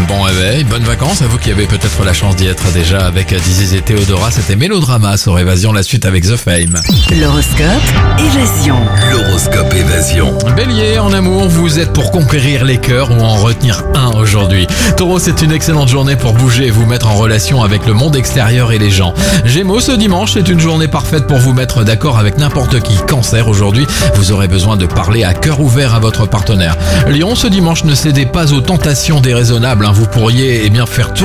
bon réveil, bonnes vacances à vous qui avez peut-être la chance d'y être déjà avec Diziz et Théodora. C'était Mélodrama sur Évasion, la suite avec The Fame. L'horoscope Évasion. L'horoscope Évasion. Bélier, en amour, vous êtes pour conquérir les cœurs ou en retenir un aujourd'hui. Taureau, c'est une excellente journée pour bouger et vous mettre en relation avec le monde extérieur et les gens. Gémeaux, ce dimanche, c'est une journée parfaite pour vous mettre d'accord avec n'importe qui. Cancer, aujourd'hui, vous aurez besoin de parler à cœur ouvert à votre partenaire. Lion, ce dimanche, ne cédez pas aux tentations déraisonnables. Vous pourriez faire